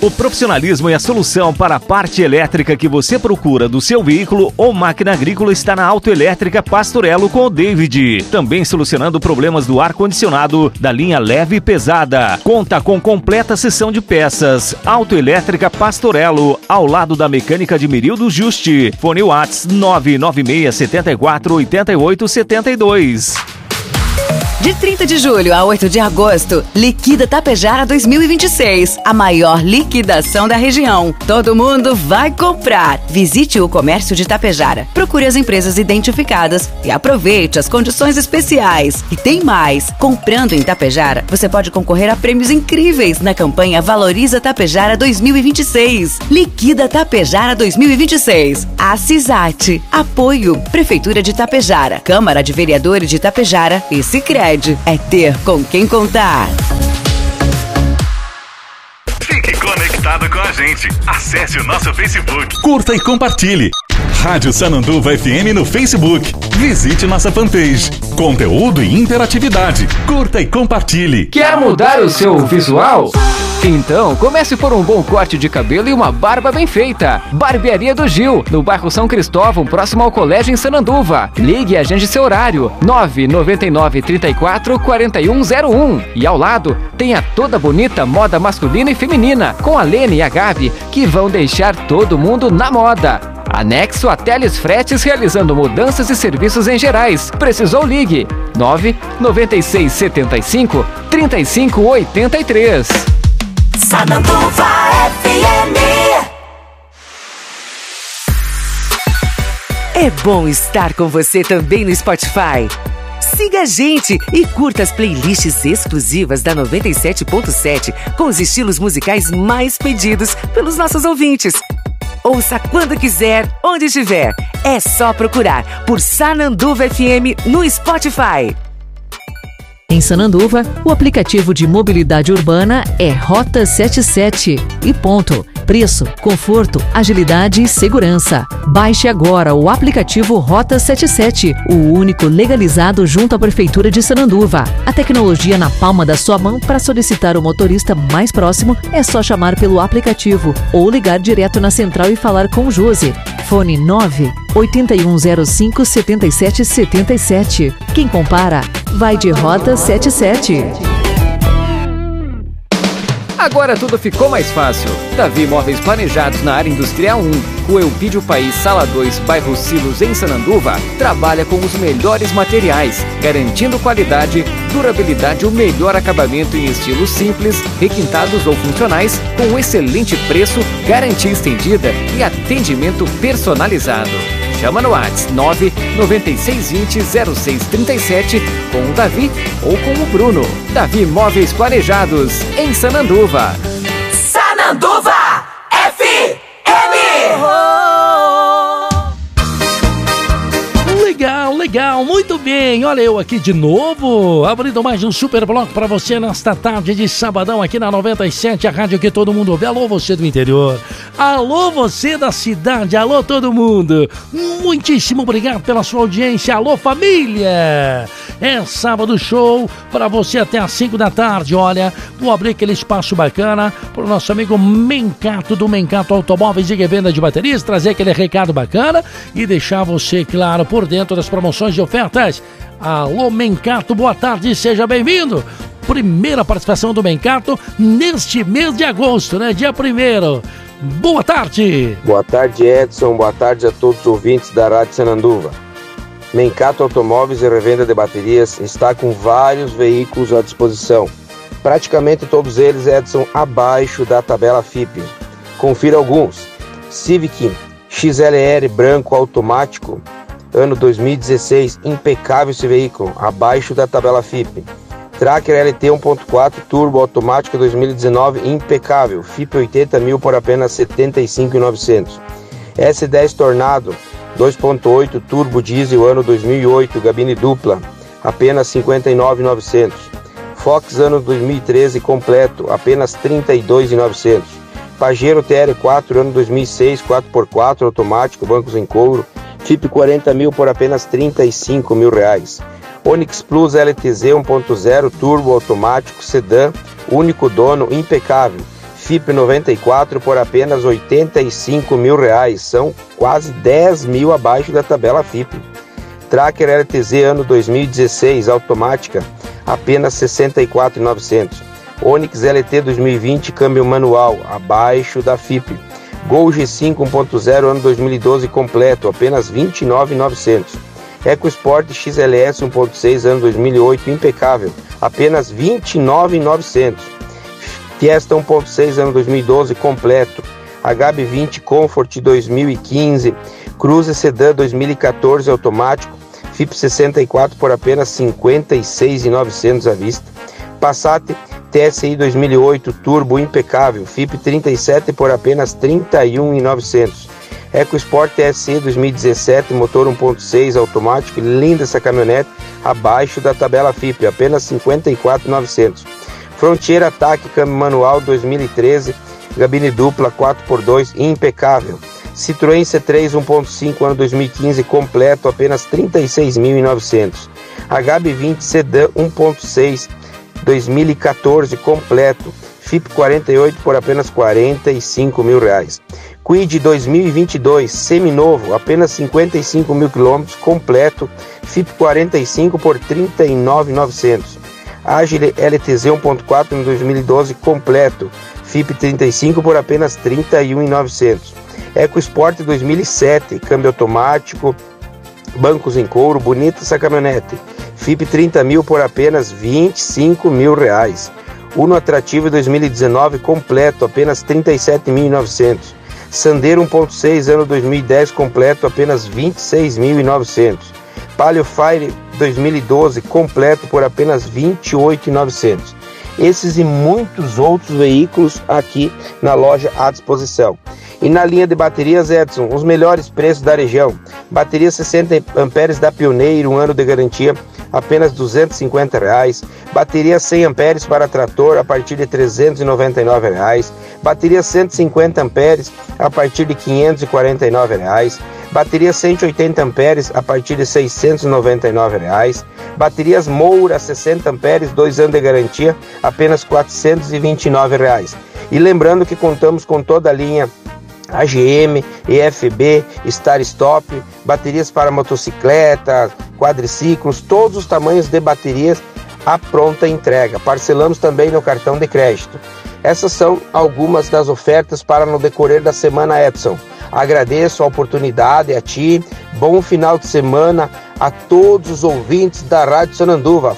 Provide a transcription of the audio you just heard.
O profissionalismo e a solução para a parte elétrica que você procura do seu veículo ou máquina agrícola está na Autoelétrica Pastorello com o David. Também solucionando problemas do ar-condicionado da linha leve e pesada. Conta com completa seção de peças. Autoelétrica Pastorello, ao lado da Mecânica de Mirildo Juste. Fone Whats 996 74 88 72. De 30 de julho a 8 de agosto, Liquida Tapejara 2026. A maior liquidação da região. Todo mundo vai comprar. Visite o comércio de Tapejara. Procure as empresas identificadas e aproveite as condições especiais. E tem mais. Comprando em Tapejara, você pode concorrer a prêmios incríveis na campanha Valoriza Tapejara 2026. Liquida Tapejara 2026. A CISAT. Apoio. Prefeitura de Tapejara. Câmara de Vereadores de Tapejara e Sicredi. É ter com quem contar. Fique conectado com a gente. Acesse o nosso Facebook. Curta e compartilhe. Rádio Sananduva FM no Facebook. Visite nossa fanpage. Conteúdo e interatividade. Curta e compartilhe. Quer mudar o seu visual? Então, comece por um bom corte de cabelo e uma barba bem feita. Barbearia do Gil, no bairro São Cristóvão, próximo ao colégio em Sananduva. Ligue e agende seu horário, 999 34 4101. E ao lado, tem a toda bonita moda masculina e feminina, com a Lene e a Gabi, que vão deixar todo mundo na moda. Anexo a Teles Fretes, realizando mudanças e serviços em gerais. Precisou, ligue 996 75 3583. Sananduva FM. É bom estar com você também no Spotify. Siga a gente e curta as playlists exclusivas da 97.7 com os estilos musicais mais pedidos pelos nossos ouvintes. Ouça quando quiser, onde estiver. É só procurar por Sananduva FM no Spotify. Em Sananduva, o aplicativo de mobilidade urbana é Rota 77 e ponto. Preço, conforto, agilidade e segurança. Baixe agora o aplicativo Rota 77, o único legalizado junto à Prefeitura de Sananduva. A tecnologia na palma da sua mão. Para solicitar o motorista mais próximo, é só chamar pelo aplicativo ou ligar direto na central e falar com o Josi. Fone 98105 7777. Quem compara, vai de Rota 77. Agora tudo ficou mais fácil. Davi Imóveis Planejados na área industrial 1, Rua Elpidio País, Sala 2, bairro Silos, em Sananduva, trabalha com os melhores materiais, garantindo qualidade, durabilidade e o melhor acabamento em estilos simples, requintados ou funcionais, com excelente preço, garantia estendida e atendimento personalizado. Chama no WhatsApp 99620-0637 com o Davi ou com o Bruno. Davi Imóveis Planejados, em Sananduva. Sananduva FM. Legal, muito bem. Olha eu aqui de novo, abrindo mais um super bloco pra você nesta tarde de sabadão aqui na 97, a rádio que todo mundo ouve. Alô você do interior, alô você da cidade, alô todo mundo. Muitíssimo obrigado pela sua audiência. Alô família. É sábado show pra você até às 5 da tarde. Olha, vou abrir aquele espaço bacana pro nosso amigo Mencato, do Mencato Automóveis e Revenda de Baterias, trazer aquele recado bacana e deixar você, claro, por dentro das promoções e ofertas. Alô Mencato, boa tarde, seja bem-vindo. Primeira participação do Mencato neste mês de agosto, né? Dia 1º. Boa tarde. Boa tarde, Edson. Boa tarde a todos os ouvintes da Rádio Sananduva. Mencato Automóveis e Revenda de Baterias está com vários veículos à disposição. Praticamente todos eles, Edson, abaixo da tabela FIPE. Confira alguns. Civic XLR branco automático, ano 2016, impecável esse veículo, abaixo da tabela FIPE. Tracker LT 1.4 turbo automático 2019, impecável, FIPE 80 mil por apenas 75.900. S10 Tornado 2.8 turbo diesel, ano 2008, gabine dupla, apenas 59.900. Fox ano 2013 completo, apenas 32.900. Pajero TR4 ano 2006, 4x4 automático, bancos em couro, FIPE 40 mil por apenas 35 mil reais. Onix Plus LTZ 1.0 turbo automático sedã, único dono, impecável, FIP 94 por apenas R$ 85 mil. São quase 10 mil abaixo da tabela FIP. Tracker LTZ ano 2016, automática, apenas R$ 64.900. Onix LT 2020, câmbio manual, abaixo da FIP. Gol G5 1.0 ano 2012 completo, apenas R$ 29.900. EcoSport XLS 1.6 ano 2008 impecável, apenas R$ 29.900. Fiesta 1.6 ano 2012 completo, HB20 Comfort 2015, Cruze Sedan 2014 automático, FIP 64 por apenas R$ 56.900 à vista. Passat TSI 2008 Turbo impecável, FIP 37 por apenas R$ 31.900. EcoSport TSI 2017 motor 1.6 automático, linda essa caminhonete, abaixo da tabela FIP, apenas R$ 54.900. Frontier Attack câmbio manual 2013, gabine dupla 4x2 impecável. Citroën C3 1.5 ano 2015 completo, apenas R$ 36.900. HB20 Sedan 1.6 2014 completo, FIP 48 por apenas R$ 45 mil. Kwid 2022 seminovo, apenas 55 mil quilômetros completo, FIP 45 por R$ 39.900. Agile LTZ 1.4 em 2012 completo, FIP 35 por apenas R$ 31.900. EcoSport 2007, câmbio automático, bancos em couro, bonita essa caminhonete, FIP 30 mil por apenas R$ 25 mil. Uno Atrativo 2019 completo, apenas R$ 37.900. Sandero 1.6 ano 2010 completo, apenas R$ 26.900. Palio Fire 2012 completo por apenas R$ 28.900. Esses e muitos outros veículos aqui na loja à disposição. E na linha de baterias Edson, os melhores preços da região. Bateria 60 amperes da Pioneiro, 1 ano de garantia, apenas R$ 250. Bateria 100 amperes para trator, a partir de R$ 399. Bateria 150 amperes, a partir de R$ 549. Bateria 180 amperes, a partir de R$ 699. Baterias Moura 60 amperes, 2 anos de garantia, apenas R$ 429. E lembrando que contamos com toda a linha AGM, EFB, Star Stop, baterias para motocicletas, quadriciclos, todos os tamanhos de baterias à pronta entrega. Parcelamos também no cartão de crédito. Essas são algumas das ofertas para no decorrer da semana, Edson. Agradeço a oportunidade a ti, bom final de semana a todos os ouvintes da Rádio Sananduva.